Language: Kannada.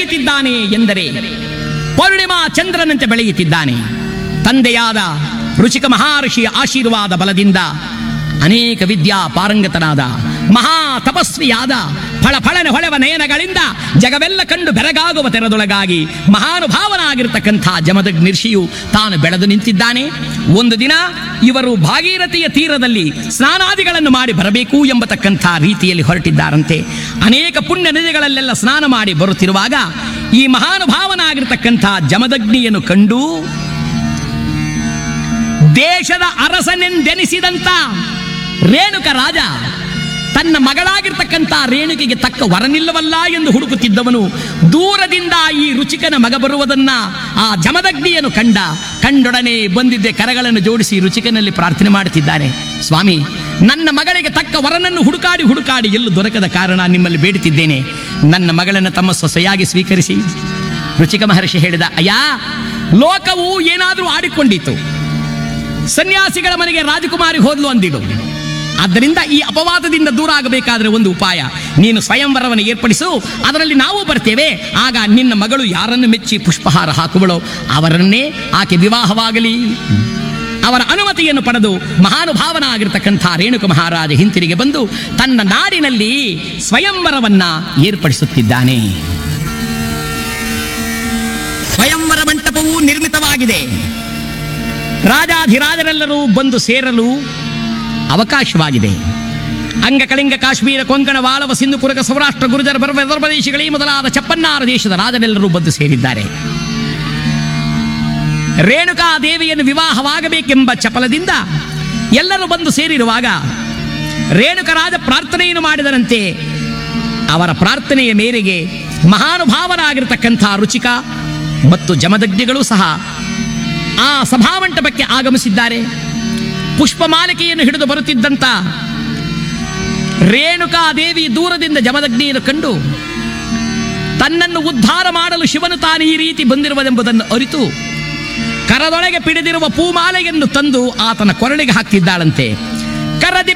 ಬೆಳೆಯುತ್ತಿದ್ದಾನೆ ಎಂದರೆ ಪೂರ್ಣಿಮಾ ಚಂದ್ರನಂತೆ ಬೆಳೆಯುತ್ತಿದ್ದಾನೆ. ತಂದೆಯಾದ ರುಚಿಕ ಮಹರ್ಷಿಯ ಆಶೀರ್ವಾದ ಬಲದಿಂದ ಅನೇಕ ವಿದ್ಯಾ ಪಾರಂಗತನಾದ ಮಹಾ ತಪಸ್ವಿಯಾದ ಫಳಫಳನೆ ಹೊಳೆವ ನಯನಗಳಿಂದ ಜಗವೆಲ್ಲ ಕಂಡು ಬೆರಗಾಗುವ ತೆರದೊಳಗಾಗಿ ಮಹಾನುಭಾವನಾಗಿರ್ತಕ್ಕಂಥ ಜಮದಗ್ನಿ ಋಷಿಯು ತಾನು ಬೆಳೆದು ನಿಂತಿದ್ದಾನೆ. ಒಂದು ದಿನ ಇವರು ಭಾಗೀರಥಿಯ ತೀರದಲ್ಲಿ ಸ್ನಾನಾದಿಗಳನ್ನು ಮಾಡಿ ಬರಬೇಕು ಎಂಬತಕ್ಕಂಥ ರೀತಿಯಲ್ಲಿ ಹೊರಟಿದ್ದಾರಂತೆ. ಅನೇಕ ಪುಣ್ಯ ನದಿಗಳಲ್ಲೆಲ್ಲ ಸ್ನಾನ ಮಾಡಿ ಬರುತ್ತಿರುವಾಗ ಈ ಮಹಾನುಭಾವನಾಗಿರ್ತಕ್ಕಂಥ ಜಮದಗ್ನಿಯನ್ನು ಕಂಡು ದೇಶದ ಅರಸನೆಂದೆನಿಸಿದಂತ ರೇಣುಕ ರಾಜ ತನ್ನ ಮಗಳಾಗಿರ್ತಕ್ಕಂಥ ರೇಣುಕಿಗೆ ತಕ್ಕ ವರನಿಲ್ಲವಲ್ಲ ಎಂದು ಹುಡುಕುತ್ತಿದ್ದವನು ದೂರದಿಂದ ಈ ರುಚಿಕನ ಮಗ ಬರುವುದನ್ನ ಆ ಜಮದಗ್ನಿಯನ್ನು ಕಂಡೊಡನೆ ಬಂದಿದ್ದೆ ಕರಗಳನ್ನು ಜೋಡಿಸಿ ರುಚಿಕನಲ್ಲಿ ಪ್ರಾರ್ಥನೆ ಮಾಡುತ್ತಿದ್ದಾನೆ. ಸ್ವಾಮಿ, ನನ್ನ ಮಗಳಿಗೆ ತಕ್ಕ ವರನನ್ನು ಹುಡುಕಾಡಿ ಎಲ್ಲೂ ದೊರಕದ ಕಾರಣ ನಿಮ್ಮಲ್ಲಿ ಬೇಡುತ್ತಿದ್ದೇನೆ. ನನ್ನ ಮಗಳನ್ನು ತಮ್ಮ ಸೊಸೆಯಾಗಿ ಸ್ವೀಕರಿಸಿ. ರುಚಿಕ ಮಹರ್ಷಿ ಹೇಳಿದ, ಅಯ್ಯ, ಲೋಕವು ಏನಾದರೂ ಆಡಿಕೊಂಡಿತು. ಸನ್ಯಾಸಿಗಳ ಮನೆಗೆ ರಾಜಕುಮಾರಿ ಹೋದ್ಲು ಅಂದಿಡು. ಆದ್ದರಿಂದ ಈ ಅಪವಾದದಿಂದ ದೂರ ಆಗಬೇಕಾದ್ರೆ ಒಂದು ಉಪಾಯ, ನೀನು ಸ್ವಯಂವರವನ್ನು ಏರ್ಪಡಿಸು, ಅದರಲ್ಲಿ ನಾವು ಬರ್ತೇವೆ. ಆಗ ನಿನ್ನ ಮಗಳು ಯಾರನ್ನು ಮೆಚ್ಚಿ ಪುಷ್ಪಹಾರ ಹಾಕುವಳೋ ಅವರನ್ನೇ ಆಕೆ ವಿವಾಹವಾಗಲಿ. ಅವರ ಅನುಮತಿಯನ್ನು ಪಡೆದು ಮಹಾನುಭಾವನಾಗಿರ್ತಕ್ಕಂಥ ರೇಣುಕ ಮಹಾರಾಜ ಹಿಂತಿರುಗಿ ಬಂದು ತನ್ನ ನಾಡಿನಲ್ಲಿ ಸ್ವಯಂವರವನ್ನ ಏರ್ಪಡಿಸುತ್ತಿದ್ದಾನೆ. ಸ್ವಯಂವರ ಮಂಟಪವು ನಿರ್ಮಿತವಾಗಿದೆ. ರಾಜಾಧಿರಾಜರೆಲ್ಲರೂ ಬಂದು ಸೇರಲು ಅವಕಾಶವಾಗಿದೆ. ಅಂಗ ಕಳಿಂಗ ಕಾಶ್ಮೀರ ಕೊಂಕಣ ವಾಳವ ಸಿಂಧು ಕುರಗ ಸೌರಾಷ್ಟ್ರ ಗುರ್ಜರ ಪ್ರದೇಶಗಳೇ ಮೊದಲಾದ 56 ದೇಶದ ರಾಜರೆಲ್ಲರೂ ಬಂದು ಸೇರಿದ್ದಾರೆ. ರೇಣುಕಾ ದೇವಿಯನ್ನು ವಿವಾಹವಾಗಬೇಕೆಂಬ ಚಪಲದಿಂದ ಎಲ್ಲರೂ ಬಂದು ಸೇರಿರುವಾಗ ರೇಣುಕರಾಜ ಪ್ರಾರ್ಥನೆಯನ್ನು ಮಾಡಿದರಂತೆ. ಅವರ ಪ್ರಾರ್ಥನೆಯ ಮೇರೆಗೆ ಮಹಾನುಭಾವನಾಗಿರ್ತಕ್ಕಂಥ ರುಚಿಕ ಮತ್ತು ಜಮದಗ್ನಿಗಳು ಸಹ ಆ ಸಭಾಮಂಟಪಕ್ಕೆ ಆಗಮಿಸಿದ್ದಾರೆ. ಪುಷ್ಪಮಾಲಿಕೆಯನ್ನು ಹಿಡಿದು ಬರುತ್ತಿದ್ದಂತ ರೇಣುಕಾ ದೇವಿ ದೂರದಿಂದ ಜಮದಗ್ನಿಯನ್ನು ಕಂಡು ತನ್ನನ್ನು ಉದ್ಧಾರ ಮಾಡಲು ಶಿವನು ತಾನು ಈ ರೀತಿ ಬಂದಿರುವುದೆಂಬುದನ್ನು ಅರಿತು ಕರದೊಳಗೆ ಪಿಡಿದಿರುವ ಪೂಮಾಲೆಯನ್ನು ತಂದು ಆತನ ಕೊರಳಿಗೆ ಹಾಕ್ತಿದ್ದಾಳಂತೆ. ಕರದಿ